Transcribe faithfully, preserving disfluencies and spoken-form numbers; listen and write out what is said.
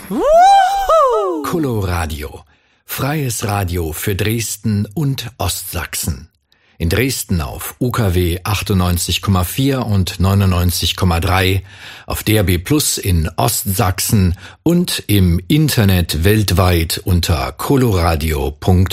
Coloradio. Freies Radio für Dresden und Ostsachsen. In Dresden auf U K W achtundneunzig Komma vier und neunundneunzig Komma drei, auf D A B Plus in Ostsachsen und im Internet weltweit unter coloradio punkt